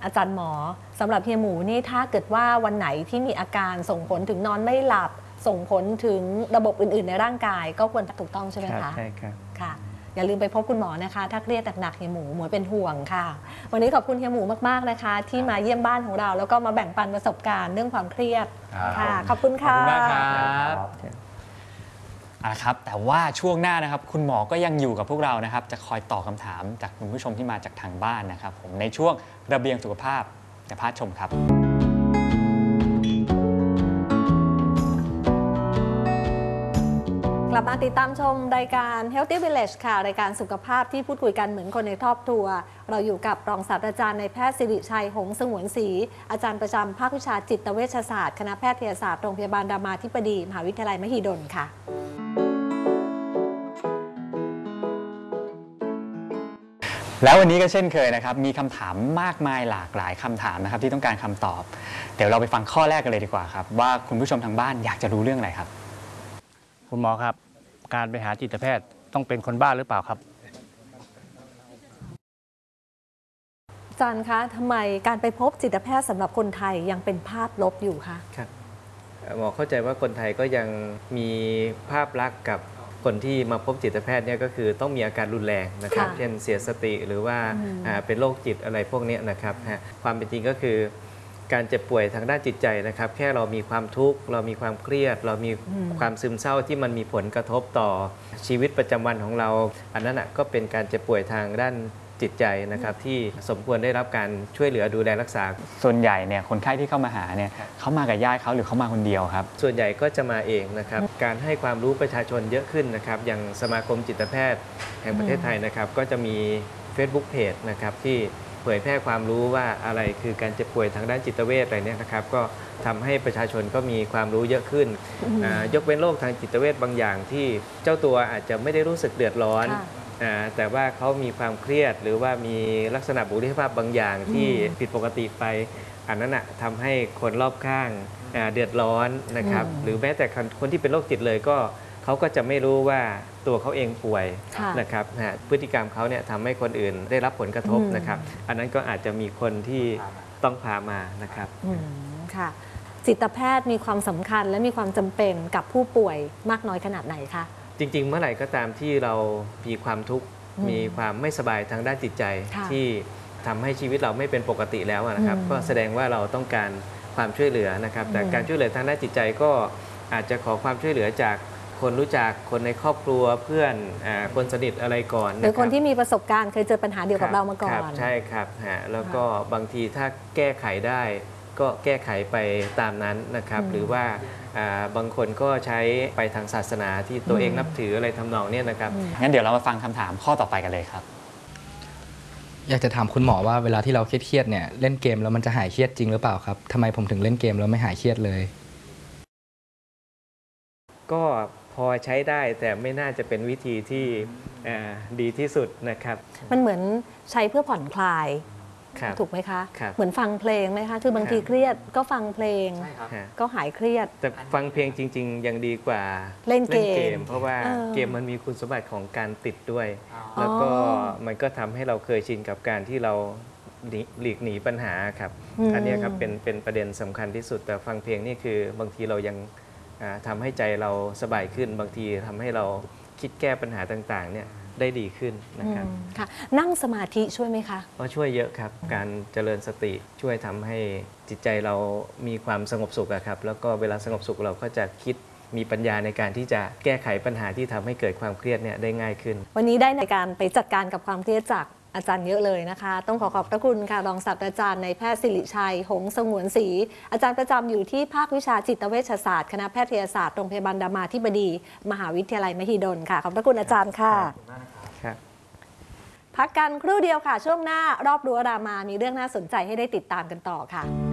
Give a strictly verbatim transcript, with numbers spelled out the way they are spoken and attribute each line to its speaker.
Speaker 1: อาจารย์หมอสำหรับเฮียหมูนี่ถ้าเกิดว่าวันไหนที่มีอาการส่งผลถึงนอนไม่หลับส่งผลถึงระบบอื่นๆในร่างกายก็ควรถูกต้องใช่ไหมคะ
Speaker 2: ใช่ครับ
Speaker 1: ค่ะอย่าลืมไปพบคุณหมอนะคะถ้าเครียดหนักๆเฮียหมูหมวยเป็นห่วงค่ะวันนี้ขอบคุณเฮียหมูมากๆนะคะที่มาเยี่ยมบ้านของเราแล้วก็มาแบ่งปันประสบการณ์เรื่องความเครียดค่ะขอบคุณค่ะ
Speaker 3: ขอบคุณมากครับอ่ะครับแต่ว่าช่วงหน้านะครับคุณหมอก็ยังอยู่กับพวกเรานะครับจะคอยตอบคำถามจากคุณผู้ชมที่มาจากทางบ้านนะครับผมในช่วงระเบียงสุขภาพอย่าพลาดชมครับ
Speaker 1: กลับมาติดตามชมรายการ Healthy Village ค่ะรายการสุขภาพที่พูดคุยกันเหมือนคนในครอบครัวเราอยู่กับรองศาสตราจารย์นายแพทย์สิริชัยหงส์สงวนศรีอาจารย์ประจำภาควิชาจิตเวชศาสตร์คณะแพทยศาสตร์โรงพยาบาลรามาธิบดีมหาวิทยาลัยมหิดลค่ะ
Speaker 3: แล้ววันนี้ก็เช่นเคยนะครับมีคำถามมากมายหลากหลายคำถามนะครับที่ต้องการคำตอบเดี๋ยวเราไปฟังข้อแรกกันเลยดีกว่าครับว่าคุณผู้ชมทางบ้านอยากจะรู้เรื่องอะไรครับ
Speaker 2: คุณหมอครับการไปหาจิตแพทย์ต้องเป็นคนบ้าหรือเปล่าครับ
Speaker 1: อาจารย์คะทำไมการไปพบจิตแพทย์สำหรับคนไทยยังเป็นภาพลบอยู่คะ
Speaker 4: ครับหมอเข้าใจว่าคนไทยก็ยังมีภาพลักษณ์กับคนที่มาพบจิตแพทย์เนี่ยก็คือต้องมีอาการรุนแรงนะครับเช่นเสียสติหรือว่าเป็นโรคจิตอะไรพวกนี้นะครับความเป็นจริงก็คือการเจ็บป่วยทางด้านจิตใจนะครับแค่เรามีความทุกข์เรามีความเครียดเรามีความซึมเศร้าที่มันมีผลกระทบต่อชีวิตประจำวันของเราอันนั้นก็เป็นการเจ็บป่วยทางด้านจิตใจนะครับที่สมควรได้รับการช่วยเหลือดูแลรักษา
Speaker 3: ส่วนใหญ่เนี่ยคนไข้ที่เข้ามาหาเนี่ยเขามากับญาติเขาหรือเขามาคนเดียวครับ
Speaker 4: ส่วนใหญ่ก็จะมาเองนะครับการให้ความรู้ประชาชนเยอะขึ้นนะครับอย่างสมาคมจิตแพทย์แห่งประเทศไทยนะครับก็จะมี Facebook Page นะครับที่เผยแพร่ความรู้ว่าอะไรคือการเจ็บป่วยทางด้านจิตเวชอะไรเนี่ยนะครับก็ทำให้ประชาชนก็มีความรู้เยอะขึ้นยกเว้นโรคทางจิตเวชบางอย่างที่เจ้าตัวอาจจะไม่ได้รู้สึกเดือดร้อนแต่ว่าเขามีความเครียดหรือว่ามีลักษณะบุคลิกภาพบางอย่างที่ผิดปกติไปอันนั้นนะทำให้คนรอบข้างเดือดร้อนนะครับหรือแม้แต่คนที่เป็นโรคจิตเลยก็เขาก็จะไม่รู้ว่าตัวเขาเองป่วยนะครับพฤติกรรมเขาเนี่ยทำให้คนอื่นได้รับผลกระทบนะครับอันนั้นก็อาจจะมีคนที่ต้องพามานะครับ
Speaker 1: ค่ะจิตแพทย์มีความสำคัญและมีความจำเป็นกับผู้ป่วยมากน้อยขนาดไหนคะ
Speaker 4: จริงๆเมื่อไหร่ก็ตามที่เรามีความทุกข์มีความไม่สบายทางด้านจิตใจที่ทำให้ชีวิตเราไม่เป็นปกติแล้วนะครับก็แสดงว่าเราต้องการความช่วยเหลือนะครับแต่การช่วยเหลือทางด้านจิตใจก็อาจจะขอความช่วยเหลือจากคนรู้จักคนในครอบครัวเพื่อนคนสนิทอะไรก่อน
Speaker 1: หรือคนที่มีประสบการณ์เคยเจอปัญหาเดียวกับเรามาก่อน
Speaker 4: ใช่ครับแล้วก็บางทีถ้าแก้ไขได้ก็แก้ไขไปตามนั้นนะครับหรือว่าบางคนก็ใช้ไปทางศาสนาที่ตัวเองนับถืออะไรทำนองนี้นะครับ
Speaker 3: งั้นเดี๋ยวเรามาฟังคำถามข้อต่อไปกันเลยครับ
Speaker 5: อยากจะถามคุณหมอว่าเวลาที่เราเครียดๆเนี่ยเล่นเกมแล้วมันจะหายเครียดจริงหรือเปล่าครับทำไมผมถึงเล่นเกมแล้วไม่หายเครียดเลย
Speaker 4: ก็พอใช้ได้แต่ไม่น่าจะเป็นวิธีที่ดีที่สุดนะครับ
Speaker 1: มันเหมือนใช้เพื่อผ่อนคลายถูกไหมคะเหมือนฟังเพลงไหมคะคือบางทีเครียดก็ฟังเพลงก็หายเครียด
Speaker 4: แต่ฟังเพลงจริงๆยังดีกว่า
Speaker 1: เล่นเกม
Speaker 4: เพราะว่าเกมมันมีคุณสมบัติของการติดด้วยแล้วก็มันก็ทำให้เราเคยชินกับการที่เราหลีกหนีปัญหาครับอันนี้ครับเป็นเป็นประเด็นสำคัญที่สุดแต่ฟังเพลงนี่คือบางทีเรายังทำให้ใจเราสบายขึ้นบางทีทำให้เราคิดแก้ปัญหาต่างๆเนี่ยได้ดีขึ้นนะครับ
Speaker 1: ค่ะนั่งสมาธิช่วยไหมคะ
Speaker 4: ก็ช่วยเยอะครับการเจริญสติช่วยทำให้จิตใจเรามีความสงบสุขครับแล้วก็เวลาสงบสุขเราก็จะคิดมีปัญญาในการที่จะแก้ไขปัญหาที่ทำให้เกิดความเครียดเนี่ยได้ง่ายขึ้น
Speaker 1: วันนี้ได้ในการไปจัดการกับความเครียดจากอาจารย์เยอะเลยนะคะต้องขอขอบพระคุณค่ะรองศาสตราจารย์นายแพทย์สิริชัยหงส์สงวนศรีอาจารย์ประจำอยู่ที่ภาควิชาจิตเวชศาสตร์คณะแพทยศาสตร์โรงพยาบาลรามาธิบดีมหาวิทยาลัยมหิดลค่ะขอบพระคุณอาจารย์ค่ะพักกันครู่เดียวค่ะช่วงหน้ารอบรั้วรามามีเรื่องน่าสนใจให้ได้ติดตามกันต่อค่ะ